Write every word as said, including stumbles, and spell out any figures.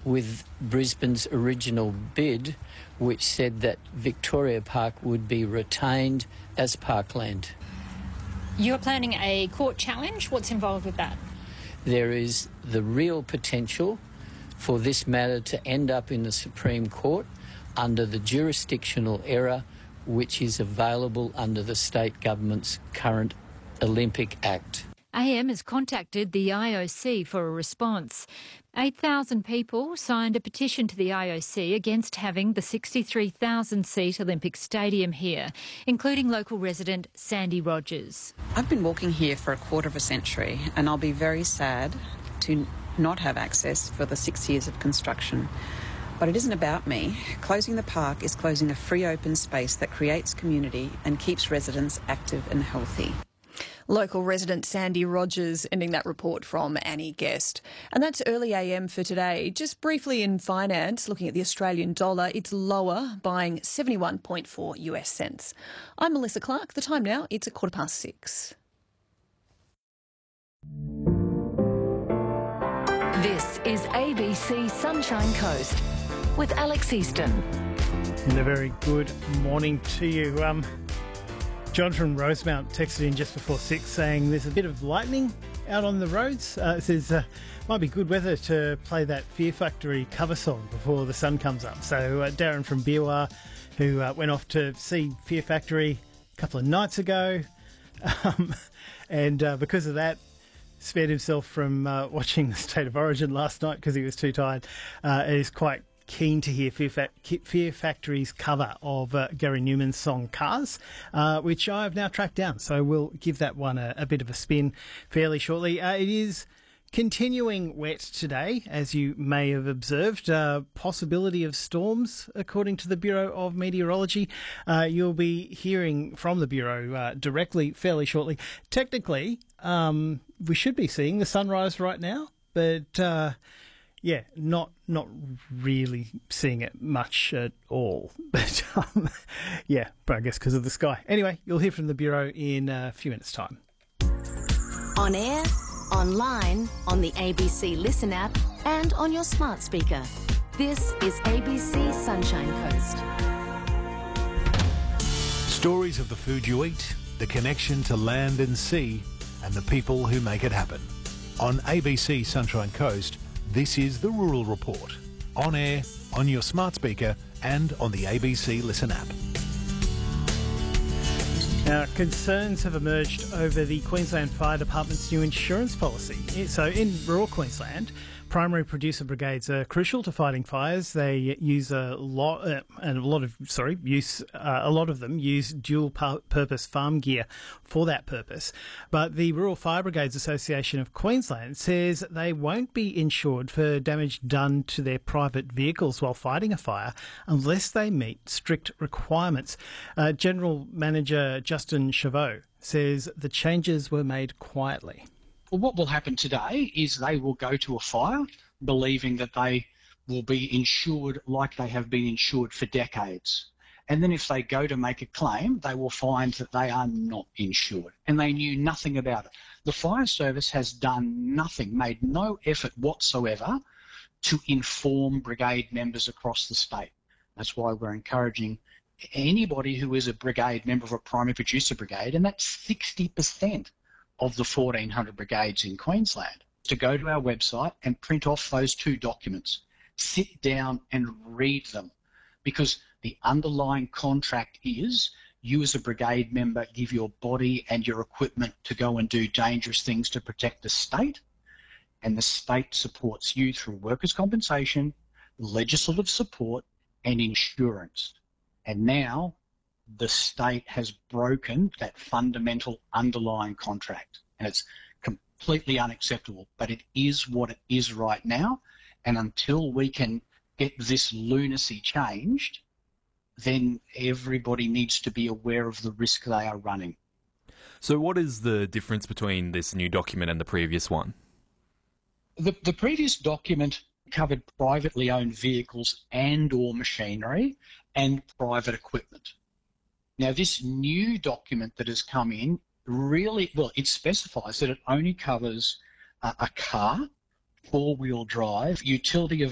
with Brisbane's original bid, which said that Victoria Park would be retained as parkland. You're planning a court challenge? What's involved with that? There is the real potential for this matter to end up in the Supreme Court under the jurisdictional error which is available under the state government's current Olympic Act. A M has contacted the I O C for a response. eight thousand people signed a petition to the I O C against having the sixty-three thousand seat Olympic Stadium here, including local resident Sandy Rogers. I've been walking here for a quarter of a century and I'll be very sad to not have access for the six years of construction. But it isn't about me. Closing the park is closing a free open space that creates community and keeps residents active and healthy. Local resident Sandy Rogers ending that report from Annie Guest. And that's early A M for today. Just briefly in finance, looking at the Australian dollar, it's lower, buying seventy-one point four US cents. I'm Melissa Clark. The time now, it's a quarter past six. This is A B C Sunshine Coast with Alex Easton. And a very good morning to you. Um, John from Rosemount texted in just before six saying there's a bit of lightning out on the roads. Uh, it says uh, might be good weather to play that Fear Factory cover song before the sun comes up. So uh, Darren from Biwa, who uh, went off to see Fear Factory a couple of nights ago, um, and uh, because of that, spared himself from uh, watching the State of Origin last night because he was too tired. Uh, and is quite keen to hear Fear, Fa- Fear Factory's cover of uh, Gary Newman's song Cars, uh, which I've now tracked down. So we'll give that one a, a bit of a spin fairly shortly. Uh, it is continuing wet today, as you may have observed. Uh, possibility of storms, according to the Bureau of Meteorology. Uh, you'll be hearing from the Bureau uh, directly fairly shortly. Technically, um, we should be seeing the sunrise right now, but uh, yeah, not not really seeing it much at all. But um, yeah, but I guess because of the sky. Anyway, you'll hear from the Bureau in a few minutes' time. On air, online, on the A B C Listen app and on your smart speaker. This is A B C Sunshine Coast. Stories of the food you eat, the connection to land and sea, and the people who make it happen. On A B C Sunshine Coast, this is the Rural Report. On air, on your smart speaker and on the A B C Listen app. Now, concerns have emerged over the Queensland Fire Department's new insurance policy. So in rural Queensland, primary producer brigades are crucial to fighting fires. They use a lot, uh, and a lot of sorry, use uh, a lot of them use dual-purpose farm gear for that purpose. But the Rural Fire Brigades Association of Queensland says they won't be insured for damage done to their private vehicles while fighting a fire unless they meet strict requirements. Uh, General Manager Justin Chavot says the changes were made quietly. Well, what will happen today is they will go to a fire believing that they will be insured like they have been insured for decades. And then if they go to make a claim, they will find that they are not insured and they knew nothing about it. The fire service has done nothing, made no effort whatsoever to inform brigade members across the state. That's why we're encouraging anybody who is a brigade member of a primary producer brigade, and that's sixty percent of the fourteen hundred brigades in Queensland, to go to our website and print off those two documents. Sit down and read them, because the underlying contract is you as a brigade member give your body and your equipment to go and do dangerous things to protect the state, and the state supports you through workers' compensation, legislative support and insurance. And now the state has broken that fundamental underlying contract, and it's completely unacceptable, but it is what it is right now. And until we can get this lunacy changed, then everybody needs to be aware of the risk they are running. So what is the difference between this new document and the previous one? The, the previous document covered privately owned vehicles and or machinery and private equipment. Now, this new document that has come in really, well, it specifies that it only covers uh, a car, four-wheel drive, utility of